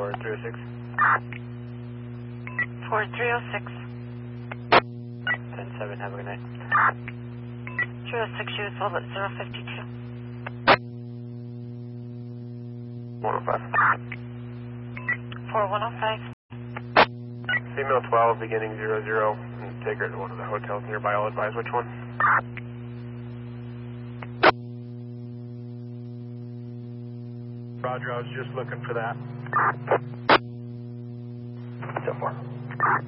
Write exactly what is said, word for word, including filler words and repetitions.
four three oh six. four three oh six. ten seven, have a good night. three oh six, you is Velvet zero fifty-two. one oh five. four one oh five. Female twelve, beginning zero zero, and take her to one of the hotels nearby. I'll advise which one. Roger, I was just looking for that. So far.